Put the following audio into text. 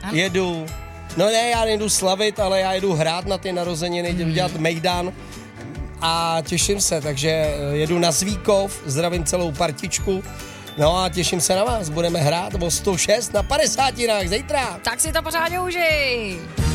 jedu. No ne, já nejdu slavit, ale já jedu hrát na ty narozeniny, jdu dělat mejdan a těším se, takže jedu na Zvíkov, zdravím celou partičku. No a těším se na vás, budeme hrát o 106 na 50 zítra. Tak si to pořádně užij.